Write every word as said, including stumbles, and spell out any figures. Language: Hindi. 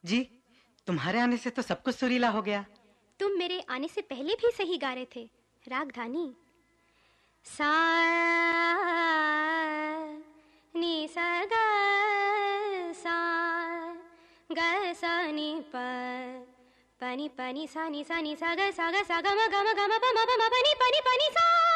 जी, तुम्हारे आने से तो सब कुछ सुरीला हो गया। तुम मेरे आने से पहले भी सही गा रहे थे। रागधानी सा नी सा ग सा ग सा नी प पनी पनी सा नी सा नी सा ग सा ग सा ग म ग म ग म प म प म प नी प नी प नी सा।